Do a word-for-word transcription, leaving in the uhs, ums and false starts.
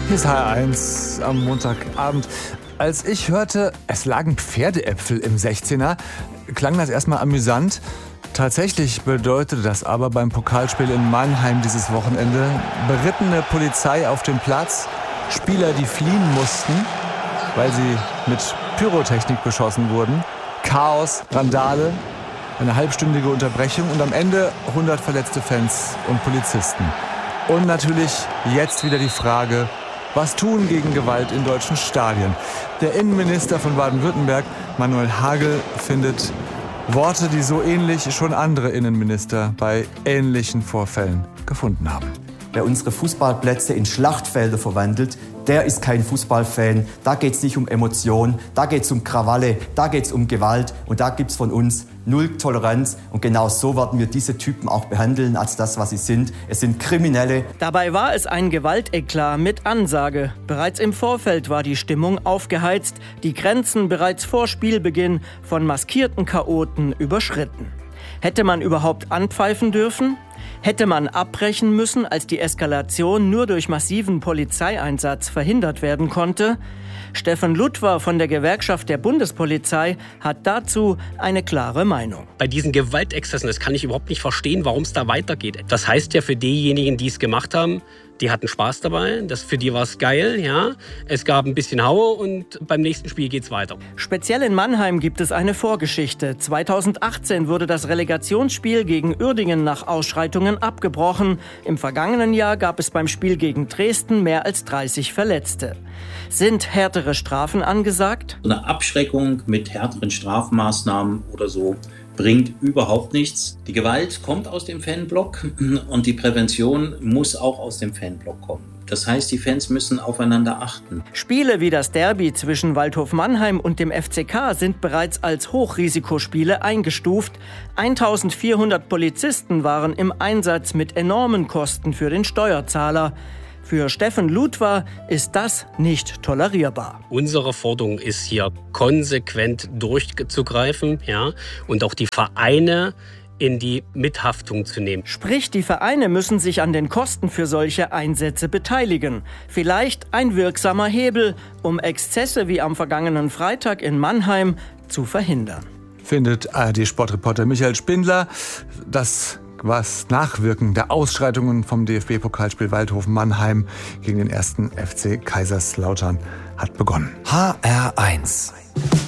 Hier ist H R eins am Montagabend. Als ich hörte, es lagen Pferdeäpfel im sechzehner, klang das erstmal amüsant. Tatsächlich bedeutete das aber beim Pokalspiel in Mannheim dieses Wochenende berittene Polizei auf dem Platz, Spieler, die fliehen mussten, weil sie mit Pyrotechnik beschossen wurden, Chaos, Randale, eine halbstündige Unterbrechung und am Ende hundert verletzte Fans und Polizisten. Und natürlich jetzt wieder die Frage, was tun gegen Gewalt in deutschen Stadien? Der Innenminister von Baden-Württemberg, Manuel Hagel, findet Worte, die so ähnlich schon andere Innenminister bei ähnlichen Vorfällen gefunden haben. Wer unsere Fußballplätze in Schlachtfelder verwandelt, der ist kein Fußballfan. Da geht es nicht um Emotionen, da geht es um Krawalle, da geht es um Gewalt. Und da gibt es von uns null Toleranz. Und genau so werden wir diese Typen auch behandeln als das, was sie sind. Es sind Kriminelle. Dabei war es ein Gewalteklat mit Ansage. Bereits im Vorfeld war die Stimmung aufgeheizt, die Grenzen bereits vor Spielbeginn von maskierten Chaoten überschritten. Hätte man überhaupt anpfeifen dürfen? Hätte man abbrechen müssen, als die Eskalation nur durch massiven Polizeieinsatz verhindert werden konnte? Stefan Ludwer von der Gewerkschaft der Bundespolizei hat dazu eine klare Meinung. Bei diesen Gewaltexzessen, das kann ich überhaupt nicht verstehen, warum es da weitergeht. Das heißt ja für diejenigen, die es gemacht haben, die hatten Spaß dabei, das, für die war es geil, ja. Es gab ein bisschen Haue und beim nächsten Spiel geht's weiter. Speziell in Mannheim gibt es eine Vorgeschichte. zweitausendachtzehn wurde das Relegationsspiel gegen Uerdingen nach Ausschreitungen abgebrochen. Im vergangenen Jahr gab es beim Spiel gegen Dresden mehr als dreißig Verletzte. Sind härtere Strafen angesagt? Eine Abschreckung mit härteren Strafmaßnahmen oder so bringt überhaupt nichts. Die Gewalt kommt aus dem Fanblock und die Prävention muss auch aus dem Fanblock kommen. Das heißt, die Fans müssen aufeinander achten. Spiele wie das Derby zwischen Waldhof Mannheim und dem F C K sind bereits als Hochrisikospiele eingestuft. eintausendvierhundert Polizisten waren im Einsatz mit enormen Kosten für den Steuerzahler. Für Stefan Ludwer ist das nicht tolerierbar. Unsere Forderung ist hier konsequent durchzugreifen, ja, und auch die Vereine in die Mithaftung zu nehmen. Sprich, die Vereine müssen sich an den Kosten für solche Einsätze beteiligen. Vielleicht ein wirksamer Hebel, um Exzesse wie am vergangenen Freitag in Mannheim zu verhindern. Findet A R D-Sportreporter Michael Spindler. Das was Nachwirken der Ausschreitungen vom D F B-Pokalspiel Waldhof Mannheim gegen den ersten F C Kaiserslautern hat begonnen. H R eins